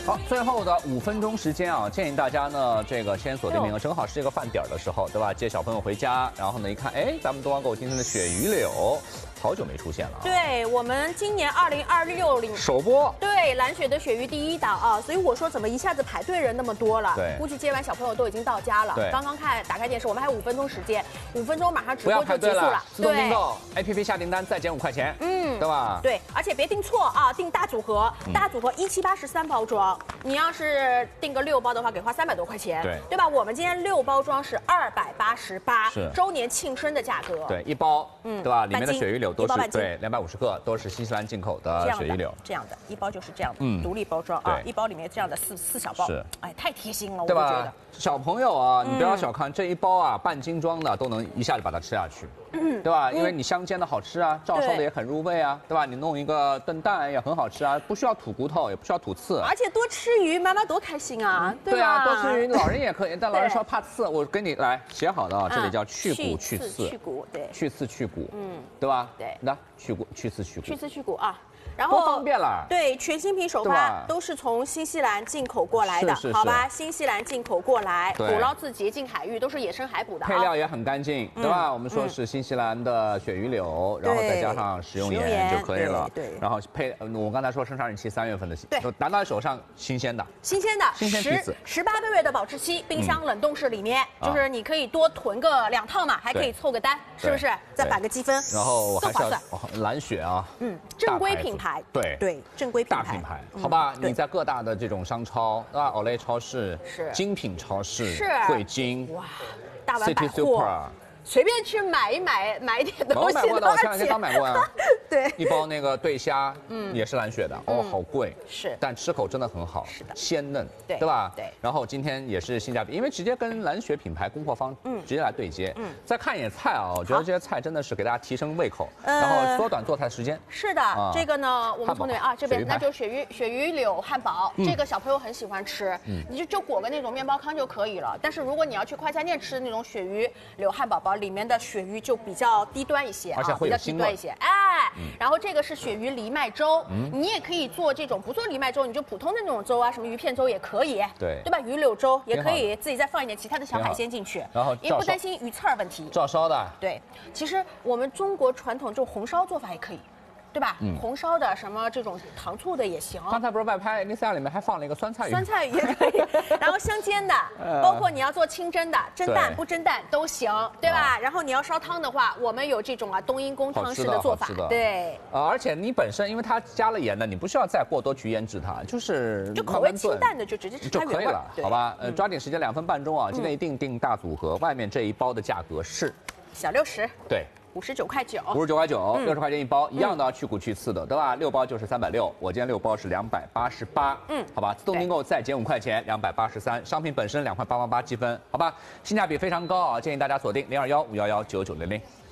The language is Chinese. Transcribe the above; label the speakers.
Speaker 1: 好，最后的5分钟时间啊，建议大家呢，这个先锁定名额，正好是这个饭点的时候，对吧？接小朋友回家，然后呢一看，哎，咱们东方购物今天的鳕鱼柳，好久没出现了、啊。
Speaker 2: 对，我们今年2026年
Speaker 1: 首播。
Speaker 2: 对，蓝雪的鳕鱼第1档啊，所以我说怎么一下子排队人那么多了？
Speaker 1: 对，
Speaker 2: 估计接完小朋友都已经到家了。
Speaker 1: 对，
Speaker 2: 刚刚打开电视，我们还有5分钟时间，5分钟马上直
Speaker 1: 不要
Speaker 2: 播就结束了。
Speaker 1: 自动订购 ，APP 下订单再减5块钱，对吧？
Speaker 2: 对，而且别订错啊，订大组合，大组合1783包装，你要是订个6包的话，给花300多块钱，对吧？我们今天6包装是288，
Speaker 1: 是
Speaker 2: 周年庆生的价格。
Speaker 1: 对，一包，对吧？里面的鳕鱼柳都是对250克，都是新西兰进口的鳕鱼柳，
Speaker 2: 这样的一包就是这样的，独立包装啊，一包里面这样的四小包，
Speaker 1: 是，
Speaker 2: 哎，太贴心了，我
Speaker 1: 对吧？
Speaker 2: 觉得。
Speaker 1: 小朋友啊，你不要小看这一包啊，半斤装的都能一下就把它吃下去，对吧？因为你香煎的好吃啊，照烧的也很入味啊，对吧？你弄一个炖蛋也很好吃啊，不需要吐骨头，也不需要吐刺，
Speaker 2: 而且多吃鱼，妈妈多开心啊，
Speaker 1: 对啊，多吃鱼，老人也可以，但老人说怕刺，我给你来写好的啊，这里叫去骨去刺，
Speaker 2: 去骨，对，
Speaker 1: 去刺去骨，对吧？
Speaker 2: 对，
Speaker 1: 那去骨去刺去骨，
Speaker 2: 去刺去骨啊。然后
Speaker 1: 多方便了，
Speaker 2: 对，全新品首发都是从新西兰进口过来的，好吧？新西兰进口过来，捕捞自洁净海域，都是野生海捕的，
Speaker 1: 配料也很干净，对吧？我们说是新西兰的鳕鱼柳，然后再加上食用盐就可以了，
Speaker 2: 对。
Speaker 1: 然后我刚才说生产日期3月份的，对，拿到手上新鲜的
Speaker 2: 18个月的保质期，冰箱冷冻室里面，就是你可以多囤个2套嘛，还可以凑个单，是不是？再打个积分，
Speaker 1: 然后还是蓝雪啊，
Speaker 2: 正规品牌，对，正规
Speaker 1: 大品牌，好吧？你在各大的这种商超啊，Olay 超市、精品超市、汇金，
Speaker 2: 哇，大碗百
Speaker 1: City
Speaker 2: 货。随便去买一点东西，
Speaker 1: 我买过的，我前2天刚买过呀。
Speaker 2: 对，
Speaker 1: 一包那个对虾，也是蓝雪的，哦，好贵，
Speaker 2: 是，
Speaker 1: 但吃口真的很好，
Speaker 2: 是的，
Speaker 1: 鲜嫩，
Speaker 2: 对
Speaker 1: 吧？
Speaker 2: 对。
Speaker 1: 然后今天也是性价比，因为直接跟蓝雪品牌供货方直接来对接。再看一眼菜啊，我觉得这些菜真的是给大家提升胃口，然后缩短做菜时间。
Speaker 2: 是的，这个呢，我们从哪啊这边那就鳕鱼柳汉堡，这个小朋友很喜欢吃，你就裹个那种面包糠就可以了。但是如果你要去快餐店吃那种鳕鱼柳汉堡包，里面的鳕鱼就比较低端一些啊，
Speaker 1: 比较低端
Speaker 2: 一些，哎，然后这个是鳕鱼藜麦粥，你也可以做这种不做藜麦粥，你就普通的那种粥啊，什么鱼片粥也可以，对吧？鱼柳粥也可以，自己再放一点其他的小海鲜进去，
Speaker 1: 然后
Speaker 2: 也不担心鱼刺儿问题。
Speaker 1: 照烧的，
Speaker 2: 对，其实我们中国传统这种红烧做法也可以。对吧？红烧的什么这种糖醋的也行。
Speaker 1: 刚才不是外拍那3里面还放了一个酸菜鱼，
Speaker 2: 酸菜鱼也可以。然后香煎的，包括你要做清蒸的，蒸蛋不蒸蛋都行，对吧？然后你要烧汤的话，我们有这种冬阴功汤式的做法，对。
Speaker 1: 而且你本身因为它加了盐的，你不需要再过多去腌制它，就
Speaker 2: 口味清淡的就直接吃它
Speaker 1: 就可以了，好吧？抓紧时间2分半钟啊！今天一定订大组合，外面这一包的价格是
Speaker 2: 小60，
Speaker 1: 对。
Speaker 2: 59.9块
Speaker 1: ，60块钱一包，一样的去骨去刺的，对吧？6包就是360，我今天6包是288，好吧？自动订购再减5块钱，283，商品本身2块888积分，好吧？性价比非常高啊，建议大家锁定021-511-9900。